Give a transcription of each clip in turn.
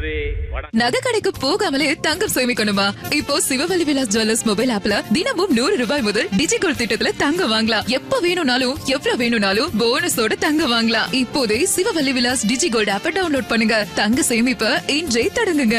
நன்றி. நகை கடைக்கு போகாமலே தங்கம் சேமிக்கணுமா? இப்போ சிவவல்லி விலாஸ் ஜுவல்லர்ஸ் மொபைல் ஆப்ல தினமும் 100 ரூபாய் முதல் டிஜிகோல்ட் திட்டத்துல தங்கம் வாங்கலாம். எப்ப வேணும்னாலும் எவ்வளவு வேணும்னாலும் போனஸோட தங்கம் வாங்கலாம். இப்போதே சிவவல்லி விலாஸ் டிஜிகோல்ட் ஆப்பை டவுன்லோட் பண்ணுங்க. தங்க சேமிப்பை இன்றே தொடங்குங்க.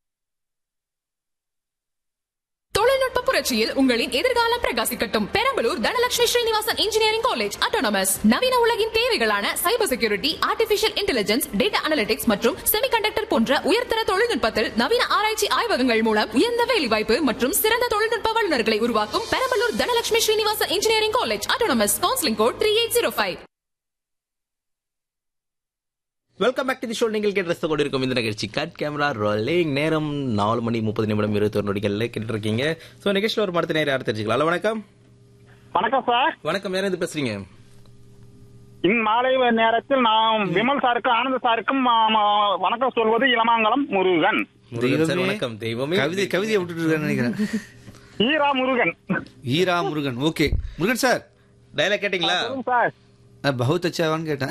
தொழில்நுட்ப புரட்சியில் உங்களின் எதிர்காலம் பிரகாசிக்கட்டும். Perambalur Dhanalakshmi Srinivasan engineering college autonomous நவீன உலகின் தேவைகளான cyber security, artificial intelligence, data analytics மற்றும் செமிகண்டக்டர் போன்ற உயர்தர தொழில்நுட்பத்தில் நவீன ஆராய்ச்சி ஆய்வகங்கள் மூலம் உயர்ந்த வேலைவாய்ப்பு மற்றும் சிறந்த தொழில்நுட்ப வல்லுநர்களை உருவாக்கும் Perambalur Dhanalakshmi Srinivasan engineering college autonomous. Counselling code 3805. Welcome back to the show. நீங்கள் கேட்டு கொண்டிருக்கும் இந்த நிகழ்ச்சி கட் கேமரா ரோலிங். நேரம் 4:30 கேட்டு இருக்கீங்க. சோ நிகழ்ச்சியில் ஒரு மரத்து நேரம் யாரும் தெரிஞ்சுக்கலாம். ஹலோ, வணக்கம். வணக்கம் சார். வணக்கம், யாரும் பேசுறீங்க? இம்மாலை நேரத்தில் நான் விமல் சாருக்கும் ஆனந்த சாருக்கும் வணக்கம் சொல்வது இளமாங்கலம் முருகன். வணக்கம். தெய்வமே கவிதையை விட்டுட்டு நினைக்கிறேன். ஈரா முருகன். ஈரா Murugan. Okay Murugan sir, dialogue கேட்டீங்களா? சார் பஹுத் அச்சாவான்னு கேட்டேன்.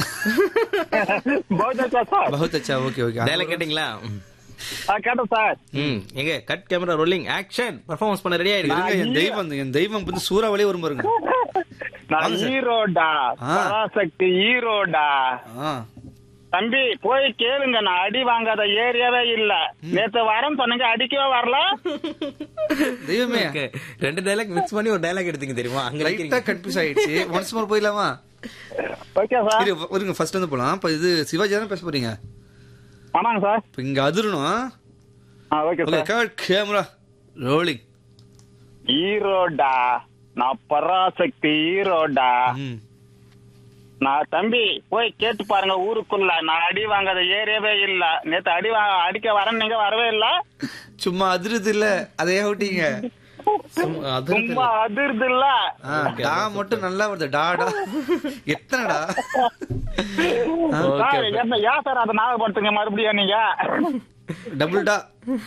பஹுத் அச்சா. Okay okay. டயலாக் கேட்டீங்களா? கேட்டேன் சார். எங்க cut camera rolling action performance பண்ண ரெடியா இருக்கு. என் தெய்வம் வந்து சூறாவளியே வரும் பாருங்க. நான் ஹீரோடா, பராசக்தி ஹீரோடா. தம்பி போய் கேளுங்க, நான் அடி வாங்காத ஏரியாவே இல்ல. நேத்து வரேன்னு சொன்னீங்க, அடிக்கவே வரல. தெய்வமே, 2 டயலாக் மிக்ஸ் பண்ணி ஒரு டயலாக் எடுத்தீங்க தெரியுமா? அங்க லைட்டா கன்ஃபியூஸ் ஆயிடுச்சு. ஒன்ஸ் மோர் போயிடலாமா? Okay sir. ஒருங்க ஃபர்ஸ்ட் வந்து போலாம். இப்ப இது சிவாஜி தானே பேச போறீங்க? ஆமாங்க சார். இப்ப இங்க அதிரணும். Okay sir. Cut camera rolling. ஹீரோடா, நான் பராசக்தி ஹீரோடா. நான் தம்பி போய் கேட்டு பாருங்க ஊருக்குள்ள, நான் அடி வாங்காத ஏரியாவே இல்ல. நேத்து அடிக்க வரேன், நீங்க வரவே இல்ல. சும்மா அதிருது இல்ல, அதையே விட்டீங்க. சும்மா அதிருது இல்ல, டா மட்டும் நல்லா வருது. டாடா எத்தனைடா? ஏன் சார் அதை ஞாபகப்படுத்துங்க மறுபடியும் நீங்க. டபுள் டா.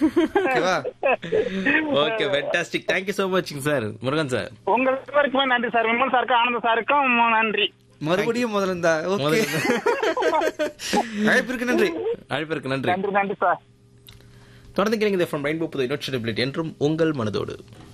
Okay, fantastic. Thank you so much sir. Murugan sir, உங்களுக்கு வரைக்குமே நன்றி சார். விமல் சாருக்கும் ஆனந்த சாருக்கும் நன்றி. மறுபடியும் முதல்ல இருந்தா ஓகே. அழைப்பிற்கு நன்றி. அழைப்பிற்கு நன்றி. நன்றி சார். தொடர்ந்து கேளுங்க. ஃப்ரம் ரெயின்போ புது என்றும் உங்கள் மனதோடு.